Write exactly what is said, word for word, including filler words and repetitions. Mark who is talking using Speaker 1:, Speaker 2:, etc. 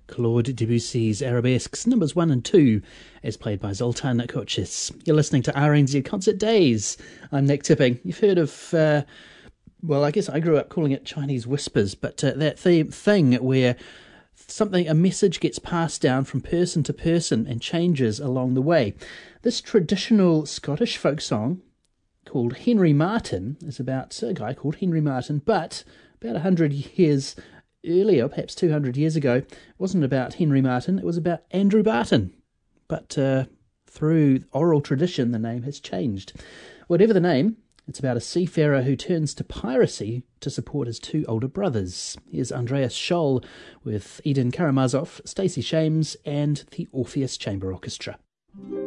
Speaker 1: Claude Debussy's Arabesques numbers one and two, as played by Zoltan Kocis. You're listening to R N Z Concert Days. I'm Nick Tipping. You've heard of, uh, well, I guess I grew up calling it Chinese whispers, but uh, that theme, thing where something, a message gets passed down from person to person and changes along the way. This traditional Scottish folk song called Henry Martin is about a guy called Henry Martin, but about one hundred years earlier, perhaps two hundred years ago, it wasn't about Henry Martin, it was about Andrew Barton. But uh, through oral tradition, the name has changed. Whatever the name, it's about a seafarer who turns to piracy to support his two older brothers. Here's Andreas Scholl with Eden Karamazov, Stacey Shames, and the Orpheus Chamber Orchestra.